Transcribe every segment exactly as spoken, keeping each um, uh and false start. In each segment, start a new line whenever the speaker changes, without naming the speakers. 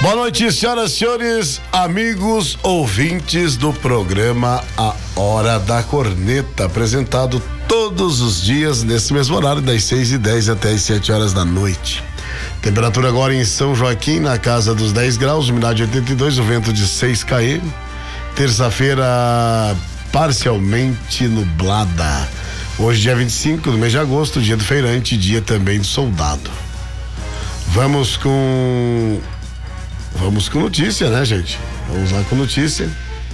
Boa noite, senhoras e senhores, amigos ouvintes do programa A Hora da Corneta, apresentado todos os dias nesse mesmo horário, das seis e dez até as sete horas da noite. Temperatura agora em São Joaquim, na casa dos dez graus, umidade oitenta e dois, o vento de seis quilômetros. Terça-feira parcialmente nublada. Hoje, dia vinte e cinco do mês de agosto, dia do feirante, dia também do soldado. Vamos com... Vamos com notícia, né, gente? Vamos lá com notícia.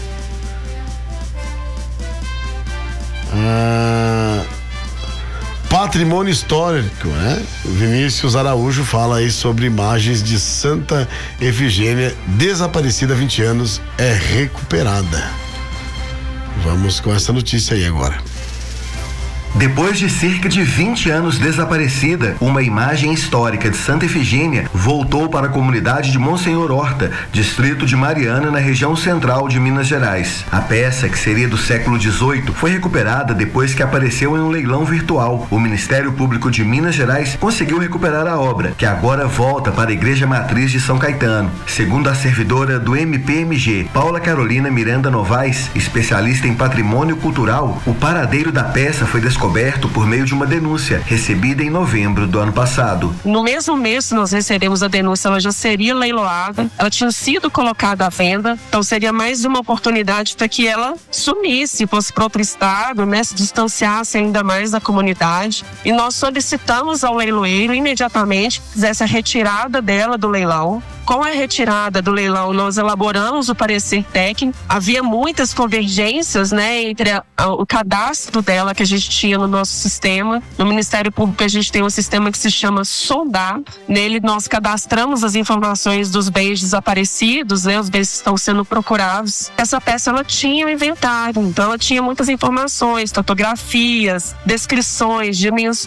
Ah, patrimônio histórico, né? O Vinícius Araújo fala aí sobre imagens de Santa Efigênia, desaparecida há vinte anos, é recuperada. Vamos com essa notícia aí agora.
Depois de cerca de vinte anos desaparecida, uma imagem histórica de Santa Efigênia voltou para a comunidade de Monsenhor Horta, distrito de Mariana, na região central de Minas Gerais. A peça, que seria do século dezoito, foi recuperada depois que apareceu em um leilão virtual. O Ministério Público de Minas Gerais conseguiu recuperar a obra, que agora volta para a Igreja Matriz de São Caetano. Segundo a servidora do M P M G, Paula Carolina Miranda Novaes, especialista em patrimônio cultural, o paradeiro da peça foi descoberto descoberto por meio de uma denúncia recebida em novembro do ano passado.
No mesmo mês nós recebemos a denúncia, ela já seria leiloada, ela tinha sido colocada à venda, então seria mais uma oportunidade para que ela sumisse, fosse para outro estado, né, se distanciasse ainda mais da comunidade. E nós solicitamos ao leiloeiro imediatamente que fizesse a retirada dela do leilão. Com a retirada do leilão, nós elaboramos o parecer técnico. Havia muitas convergências, né, entre a, a, o cadastro dela que a gente tinha no nosso sistema. No Ministério Público a gente tem um sistema que se chama Soldar. Nele nós cadastramos as informações dos bens desaparecidos, né, os bens que estão sendo procurados. Essa peça ela tinha um inventário, então ela tinha muitas informações, fotografias, descrições,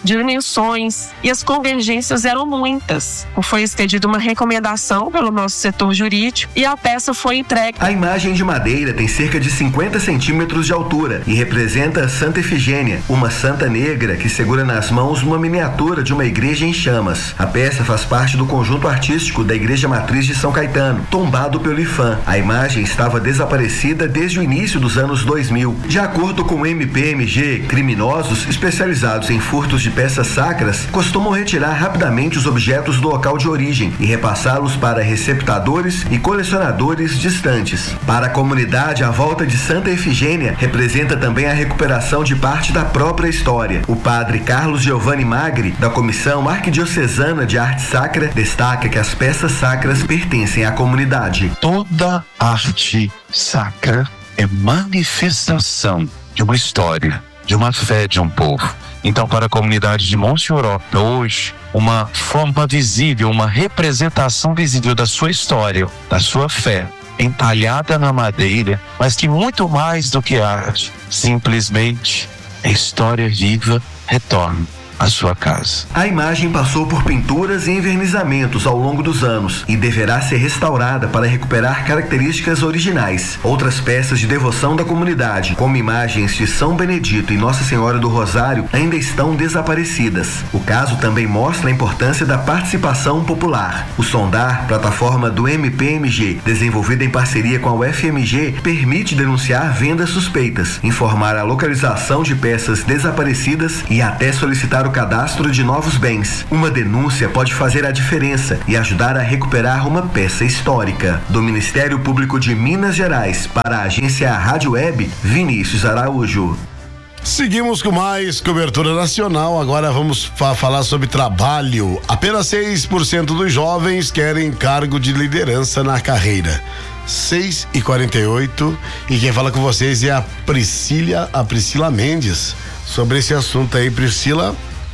dimensões, e as convergências eram muitas. Foi expedida uma recomendação pelo nosso setor jurídico e a peça foi entregue.
A imagem de madeira tem cerca de cinquenta centímetros de altura e representa a Santa Efigênia, uma santa negra que segura nas mãos uma miniatura de uma igreja em chamas. A peça faz parte do conjunto artístico da Igreja Matriz de São Caetano, tombado pelo IPHAN. A imagem estava desaparecida desde o início dos anos dois mil. De acordo com o M P M G, criminosos especializados em furtos de peças sacras costumam retirar rapidamente os objetos do local de origem e repassá-los para receptadores e colecionadores distantes. Para a comunidade, a volta de Santa Efigênia representa também a recuperação de parte da própria história. O padre Carlos Giovanni Magri, da Comissão Arquidiocesana de Arte Sacra, destaca que as peças sacras pertencem à comunidade.
Toda arte sacra é manifestação de uma história, de uma fé de um povo. Então, para a comunidade de Monsenhor Horta, hoje, uma forma visível, uma representação visível da sua história, da sua fé, entalhada na madeira, mas que muito mais do que arte, simplesmente a história viva retorna à sua casa.
A imagem passou por pinturas e envernizamentos ao longo dos anos e deverá ser restaurada para recuperar características originais. Outras peças de devoção da comunidade, como imagens de São Benedito e Nossa Senhora do Rosário, ainda estão desaparecidas. O caso também mostra a importância da participação popular. O Sondar, plataforma do M P M G, desenvolvida em parceria com a U F M G, permite denunciar vendas suspeitas, informar a localização de peças desaparecidas e até solicitar o cadastro de novos bens. Uma denúncia pode fazer a diferença e ajudar a recuperar uma peça histórica. Do Ministério Público de Minas Gerais, para a agência Rádio Web, Vinícius Araújo.
Seguimos com mais cobertura nacional. Agora vamos fa- falar sobre trabalho. Apenas seis por cento dos jovens querem cargo de liderança na carreira. seis e quarenta e oito. E quem fala com vocês é a Priscila, a Priscila Mendes. Sobre esse assunto aí, Priscila.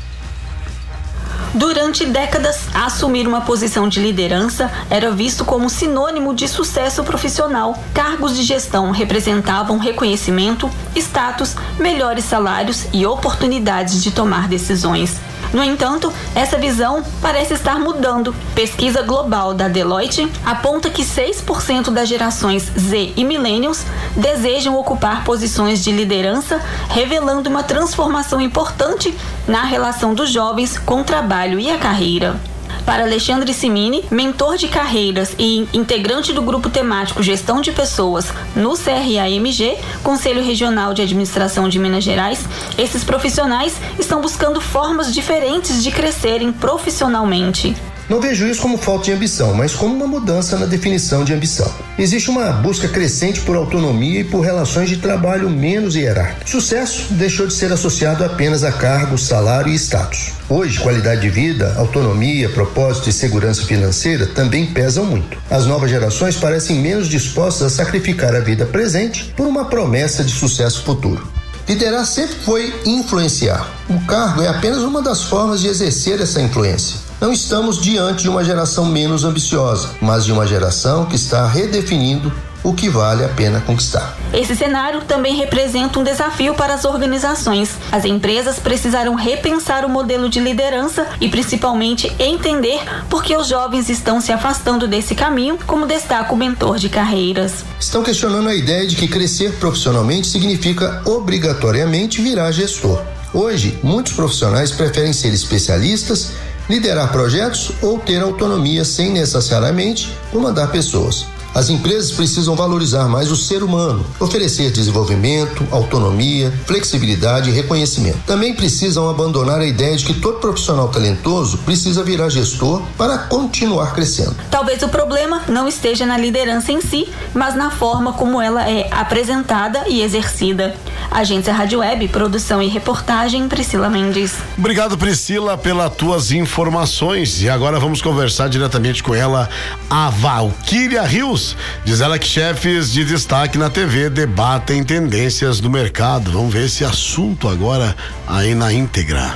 Durante décadas, assumir uma posição de liderança era visto como sinônimo de sucesso profissional. Cargos de gestão representavam reconhecimento, status, melhores salários e oportunidades de tomar decisões. No entanto, essa visão parece estar mudando. Pesquisa global da Deloitte aponta que seis por cento das gerações Z e Millennials desejam ocupar posições de liderança, revelando uma transformação importante na relação dos jovens com o trabalho e a carreira. Para Alexandre Simini, mentor de carreiras e integrante do grupo temático Gestão de Pessoas no C R A M G, Conselho Regional de Administração de Minas Gerais, esses profissionais estão buscando formas diferentes de crescerem profissionalmente.
Não vejo isso como falta de ambição, mas como uma mudança na definição de ambição. Existe uma busca crescente por autonomia e por relações de trabalho menos hierárquicas. Sucesso deixou de ser associado apenas a cargo, salário e status. Hoje, qualidade de vida, autonomia, propósito e segurança financeira também pesam muito. As novas gerações parecem menos dispostas a sacrificar a vida presente por uma promessa de sucesso futuro. Liderar sempre foi influenciar. O cargo é apenas uma das formas de exercer essa influência. Não estamos diante de uma geração menos ambiciosa, mas de uma geração que está redefinindo o que vale a pena conquistar.
Esse cenário também representa um desafio para as organizações. As empresas precisarão repensar o modelo de liderança e principalmente entender por que os jovens estão se afastando desse caminho, como destaca o mentor de carreiras.
Estão questionando a ideia de que crescer profissionalmente significa obrigatoriamente virar gestor. Hoje, muitos profissionais preferem ser especialistas, liderar projetos ou ter autonomia sem necessariamente comandar pessoas. As empresas precisam valorizar mais o ser humano, oferecer desenvolvimento, autonomia, flexibilidade e reconhecimento. Também precisam abandonar a ideia de que todo profissional talentoso precisa virar gestor para continuar crescendo.
Talvez o problema não esteja na liderança em si, mas na forma como ela é apresentada e exercida. Agência Rádio Web, produção e reportagem, Priscila Mendes.
Obrigado, Priscila, pelas tuas informações. E agora vamos conversar diretamente com ela, a Valquíria Rios. Diz ela que chefes de destaque na T V debatem tendências do mercado. Vamos ver esse assunto agora aí na íntegra.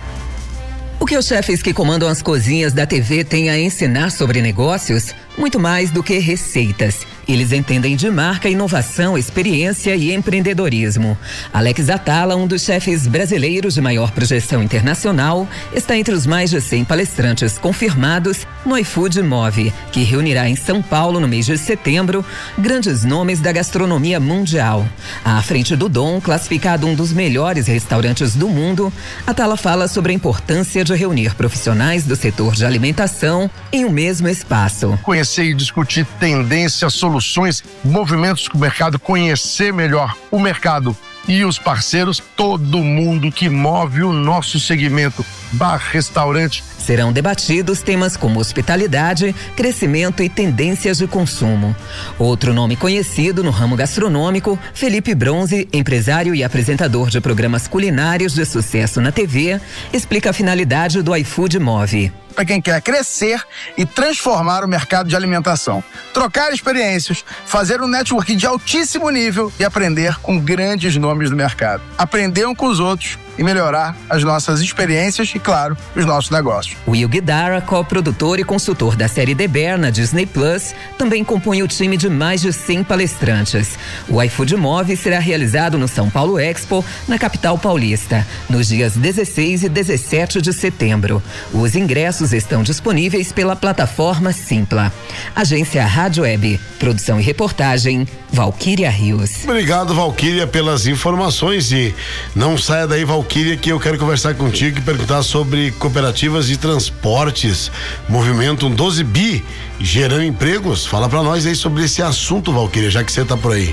O que os chefes que comandam as cozinhas da T V têm a ensinar sobre negócios? Muito mais do que receitas. Eles entendem de marca, inovação, experiência e empreendedorismo. Alex Atala, um dos chefes brasileiros de maior projeção internacional, está entre os mais de cem palestrantes confirmados no iFood Move, que reunirá em São Paulo, no mês de setembro, grandes nomes da gastronomia mundial. À frente do Dom, classificado um dos melhores restaurantes do mundo, Atala fala sobre a importância de reunir profissionais do setor de alimentação em um mesmo espaço.
Conhecer e discutir tendências, soluções, movimentos do mercado, conhecer melhor o mercado e os parceiros, todo mundo que move o nosso segmento, bar, restaurante.
Serão debatidos temas como hospitalidade, crescimento e tendências de consumo. Outro nome conhecido no ramo gastronômico, Felipe Bronze, empresário e apresentador de programas culinários de sucesso na T V, explica a finalidade do iFood Move.
Para quem quer crescer e transformar o mercado de alimentação, trocar experiências, fazer um network de altíssimo nível e aprender com grandes nomes do mercado. Aprender um com os outros e melhorar as nossas experiências e, claro, os nossos negócios.
Will Guidara, co-produtor e consultor da série The Bear na Disney Plus, também compõe o time de mais de cem palestrantes. O iFood Move será realizado no São Paulo Expo, na capital paulista, nos dias dezesseis e dezessete de setembro. Os ingressos estão disponíveis pela plataforma Simpla. Agência Rádio Web, produção e reportagem, Valquíria Rios.
Obrigado, Valquíria, pelas informações, e não saia daí, Valquíria, que eu quero conversar contigo e perguntar sobre cooperativas de transportes. Movimentam doze bi, gerando empregos. Fala pra nós aí sobre esse assunto, Valquíria, já que você tá por aí.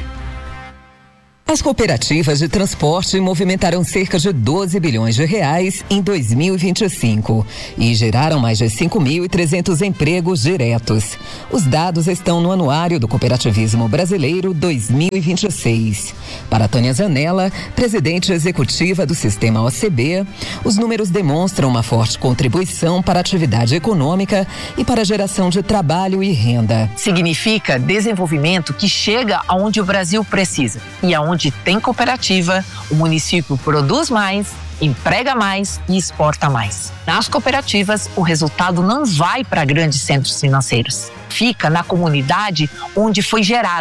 As cooperativas de transporte movimentaram cerca de doze bilhões de reais em dois mil e vinte e cinco e geraram mais de cinco mil e trezentos empregos diretos. Os dados estão no Anuário do Cooperativismo Brasileiro dois mil e vinte e seis. Para Tânia Zanella, presidente executiva do Sistema O C B, os números demonstram uma forte contribuição para a atividade econômica e para a geração de trabalho e renda.
Significa desenvolvimento que chega aonde o Brasil precisa e aonde Onde tem cooperativa, o município produz mais, emprega mais e exporta mais. Nas cooperativas, o resultado não vai para grandes centros financeiros. Fica na comunidade onde foi gerado.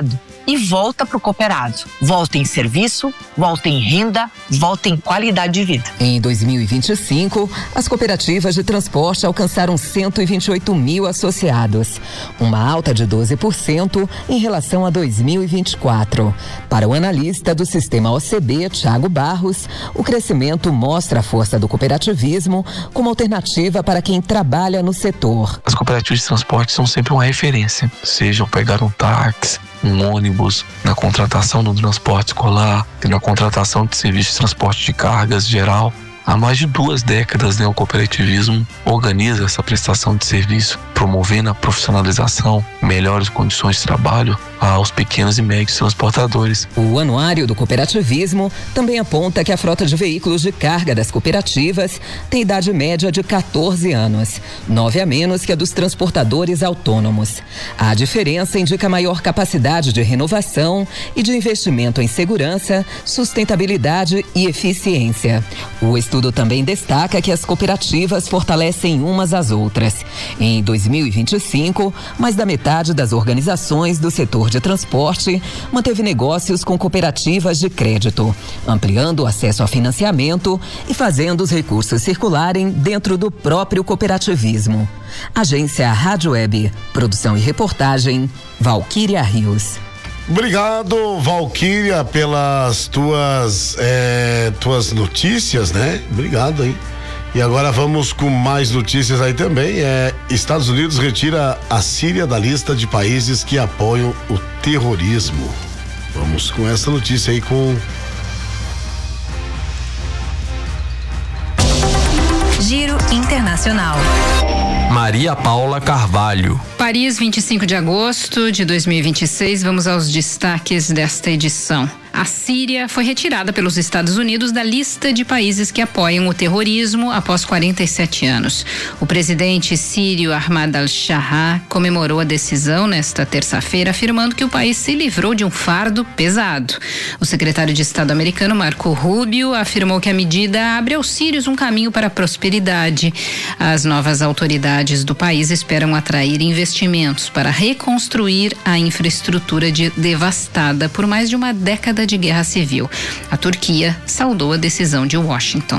e volta para o cooperado. Volta em serviço, volta em renda, volta em qualidade de vida.
Em dois mil e vinte e cinco, as cooperativas de transporte alcançaram cento e vinte e oito mil associados, uma alta de doze por cento em relação a dois mil e vinte e quatro. Para o analista do sistema O C B, Thiago Barros, o crescimento mostra a força do cooperativismo como alternativa para quem trabalha no setor.
As cooperativas de transporte são sempre uma referência, sejam pegar um táxi, um ônibus, na contratação do transporte escolar e na contratação de serviços de transporte de cargas geral. Há mais de duas décadas, né, o cooperativismo organiza essa prestação de serviço, promovendo a profissionalização, melhores condições de trabalho aos pequenos e médios transportadores.
O Anuário do Cooperativismo também aponta que a frota de veículos de carga das cooperativas tem idade média de quatorze anos, nove a menos que a dos transportadores autônomos. A diferença indica maior capacidade de renovação e de investimento em segurança, sustentabilidade e eficiência. O estudo também destaca que as cooperativas fortalecem umas às outras. Em dois mil e vinte e cinco, mais da metade das organizações do setor de transporte manteve negócios com cooperativas de crédito, ampliando o acesso a financiamento e fazendo os recursos circularem dentro do próprio cooperativismo. Agência Rádio Web, produção e reportagem, Valquíria Rios.
Obrigado, Valquíria, pelas tuas, é, tuas notícias, né? Obrigado, hein? E agora vamos com mais notícias aí também. É, Estados Unidos retira a Síria da lista de países que apoiam o terrorismo. Vamos com essa notícia aí com...
Giro Internacional.
Maria Paula Carvalho.
Paris, vinte e cinco de agosto de dois mil e vinte e seis. Vamos aos destaques desta edição. A Síria foi retirada pelos Estados Unidos da lista de países que apoiam o terrorismo após quarenta e sete anos. O presidente sírio Ahmad al-Shara comemorou a decisão nesta terça-feira, afirmando que o país se livrou de um fardo pesado. O secretário de Estado americano Marco Rubio afirmou que a medida abre aos sírios um caminho para a prosperidade. As novas autoridades do país esperam atrair investimentos para reconstruir a infraestrutura de, devastada por mais de uma década de guerra civil. A Turquia saudou a decisão de Washington.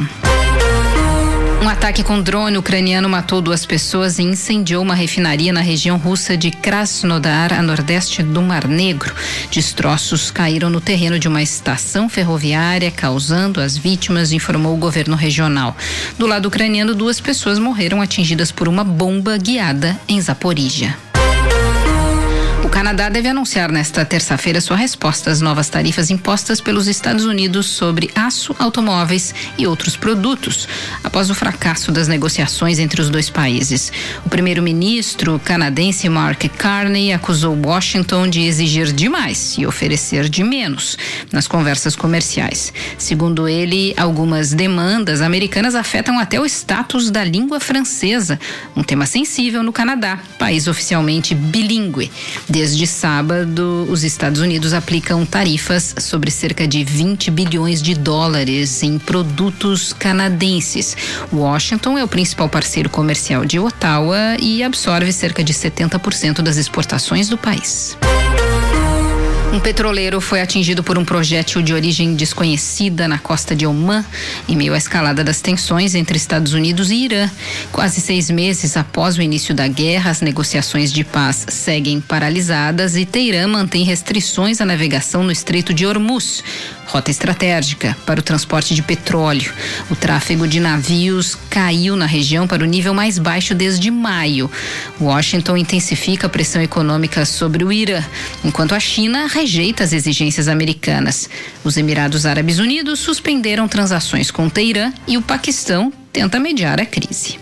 Um ataque com drone ucraniano matou duas pessoas e incendiou uma refinaria na região russa de Krasnodar, a nordeste do Mar Negro. Destroços caíram no terreno de uma estação ferroviária, causando as vítimas, informou o governo regional. Do lado ucraniano, duas pessoas morreram atingidas por uma bomba guiada em Zaporíjia. O Canadá deve anunciar nesta terça-feira sua resposta às novas tarifas impostas pelos Estados Unidos sobre aço, automóveis e outros produtos, após o fracasso das negociações entre os dois países. O primeiro-ministro canadense Mark Carney acusou Washington de exigir demais e oferecer de menos nas conversas comerciais. Segundo ele, algumas demandas americanas afetam até o status da língua francesa, um tema sensível no Canadá, país oficialmente bilíngue. Desde sábado, os Estados Unidos aplicam tarifas sobre cerca de vinte bilhões de dólares em produtos canadenses. Washington é o principal parceiro comercial de Ottawa e absorve cerca de setenta por cento das exportações do país. Um petroleiro foi atingido por um projétil de origem desconhecida na costa de Omã, em meio à escalada das tensões entre Estados Unidos e Irã. Quase seis meses após o início da guerra, as negociações de paz seguem paralisadas e Teherã mantém restrições à navegação no Estreito de Hormuz, rota estratégica para o transporte de petróleo. O tráfego de navios caiu na região para o nível mais baixo desde maio. Washington intensifica a pressão econômica sobre o Irã, enquanto a China rejeita as exigências americanas. Os Emirados Árabes Unidos suspenderam transações com Teherã e o Paquistão tenta mediar a crise.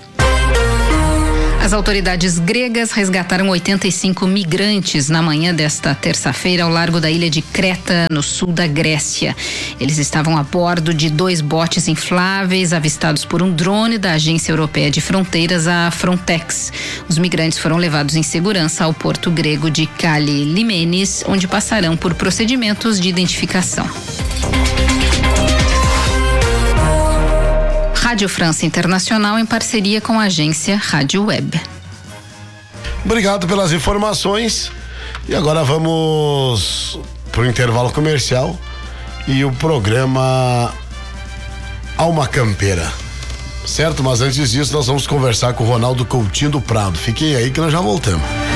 As autoridades gregas resgataram oitenta e cinco migrantes na manhã desta terça-feira ao largo da ilha de Creta, no sul da Grécia. Eles estavam a bordo de dois botes infláveis avistados por um drone da Agência Europeia de Fronteiras, a Frontex. Os migrantes foram levados em segurança ao porto grego de Kalli Limenis, onde passarão por procedimentos de identificação. Rádio França Internacional em parceria com a agência Rádio Web.
Obrigado pelas informações. E agora vamos pro intervalo comercial e o programa Alma Campeira. Certo? Mas antes disso nós vamos conversar com o Ronaldo Coutinho do Prado. Fiquem aí que nós já voltamos.